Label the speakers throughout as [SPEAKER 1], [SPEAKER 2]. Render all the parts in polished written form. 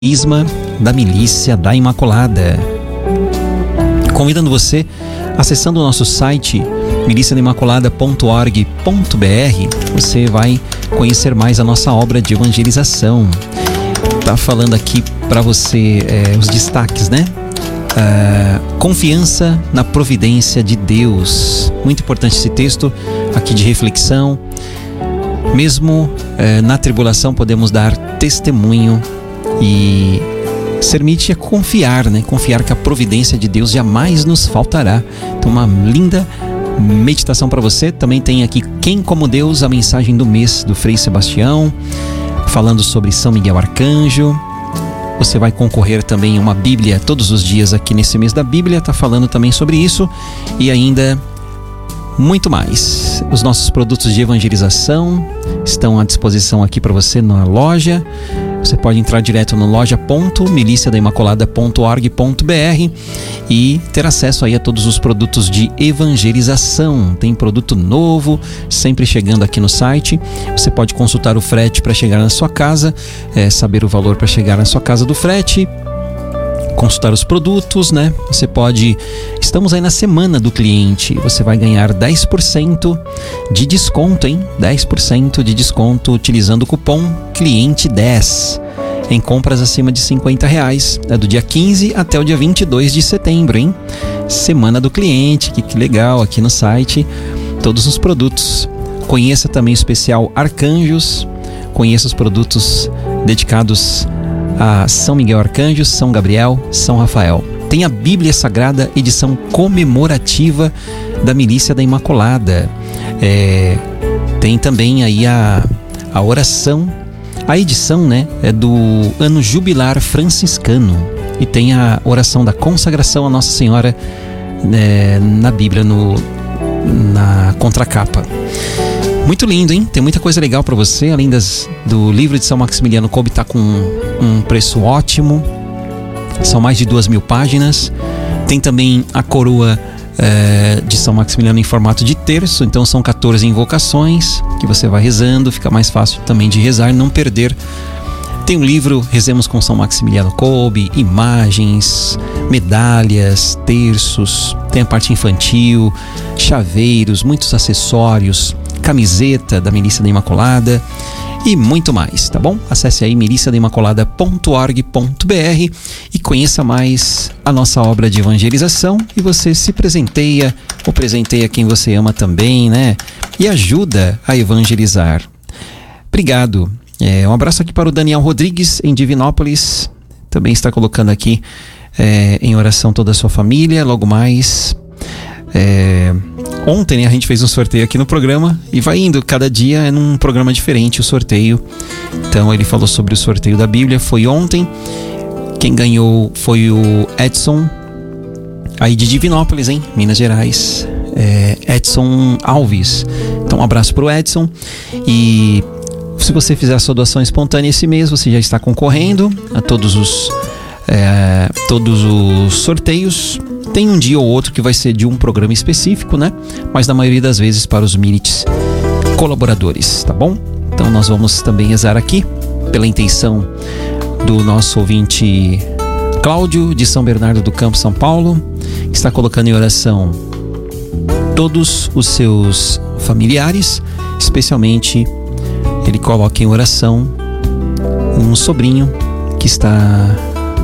[SPEAKER 1] Isma da Milícia da Imaculada. Convidando você, acessando o nosso site miliciadaimaculada.org.br, você vai conhecer mais a nossa obra de evangelização. Tá falando aqui para você os destaques, né? Confiança na providência de Deus. Muito importante esse texto aqui de reflexão. Mesmo na tribulação podemos dar testemunho e permite confiar, né? Confiar que a providência de Deus jamais nos faltará. Então, uma linda meditação para você. Também tem aqui Quem como Deus, a mensagem do mês do Frei Sebastião, falando sobre São Miguel Arcanjo. Você vai concorrer também a uma Bíblia todos os dias aqui nesse mês da Bíblia. Está falando também sobre isso e ainda muito mais. Os nossos produtos de evangelização estão à disposição aqui para você na loja. Você pode entrar direto no loja.miliciadaimaculada.org.br e ter acesso aí a todos os produtos de evangelização. Tem produto novo, sempre chegando aqui no site. Você pode consultar o frete para chegar na sua casa, saber o valor para chegar na sua casa do frete, consultar os produtos, né? Você pode... Estamos aí na semana do cliente. Você vai ganhar 10% de desconto, hein? 10% de desconto utilizando o cupom CLIENTE10 em compras acima de R$50. É do dia 15 até o dia 22 de setembro, hein? Semana do cliente. Que legal, aqui no site. Todos os produtos. Conheça também o especial Arcanjos. Conheça os produtos dedicados a São Miguel Arcanjo, São Gabriel, São Rafael. Tem a Bíblia Sagrada, edição comemorativa da Milícia da Imaculada. Tem também aí a oração, a edição, né, é do ano jubilar franciscano. E tem a oração da consagração a Nossa Senhora na Bíblia, na contracapa. Muito lindo, hein? Tem muita coisa legal para você, além do livro de São Maximiliano Kolbe, tá com um preço ótimo. São mais de 2.000 páginas. Tem também a coroa de São Maximiliano em formato de terço. Então são 14 invocações que você vai rezando. Fica mais fácil também de rezar, não perder. Tem um livro Rezemos com São Maximiliano Kolbe, imagens, medalhas, terços. Tem a parte infantil, chaveiros, muitos acessórios, camiseta da Milícia da Imaculada e muito mais, tá bom? Acesse aí miliciadaimaculada.org.br e conheça mais a nossa obra de evangelização e você se presenteia ou presenteia quem você ama também, né? E ajuda a evangelizar. Obrigado. Um abraço aqui para o Daniel Rodrigues em Divinópolis. Também está colocando aqui em oração toda a sua família. Logo mais... Ontem, né, a gente fez um sorteio aqui no programa e vai indo, cada dia é num programa diferente o sorteio. Então ele falou sobre o sorteio da Bíblia, foi ontem. Quem ganhou foi o Edson, aí de Divinópolis, hein, Minas Gerais, Edson Alves. Então um abraço pro Edson. E se você fizer a sua doação espontânea esse mês, você já está concorrendo a todos os sorteios. Tem um dia ou outro que vai ser de um programa específico, né? Mas na maioria das vezes para os milites colaboradores, tá bom? Então nós vamos também rezar aqui pela intenção do nosso ouvinte Cláudio de São Bernardo do Campo, São Paulo, que está colocando em oração todos os seus familiares, especialmente ele coloca em oração um sobrinho que está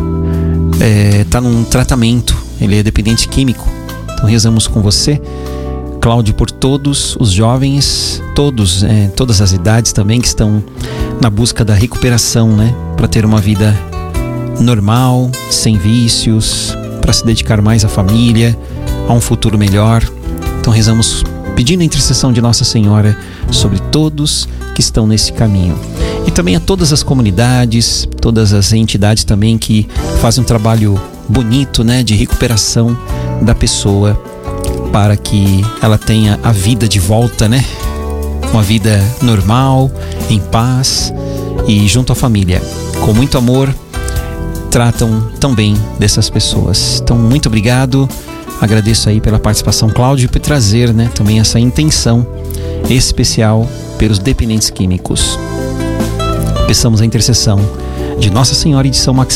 [SPEAKER 1] num tratamento. Ele é dependente químico. Então rezamos com você, Cláudio, por todos os jovens, todas as idades também, que estão na busca da recuperação, né? Para ter uma vida normal, sem vícios, para se dedicar mais à família, a um futuro melhor. Então rezamos pedindo a intercessão de Nossa Senhora sobre todos que estão nesse caminho. E também a todas as comunidades, todas as entidades também que fazem um trabalho bonito, né, de recuperação da pessoa para que ela tenha a vida de volta, né? Uma vida normal, em paz e junto à família. Com muito amor, tratam também dessas pessoas. Então, muito obrigado. Agradeço aí pela participação, Cláudio, por trazer, né, também essa intenção especial pelos dependentes químicos. Peçamos a intercessão de Nossa Senhora e de São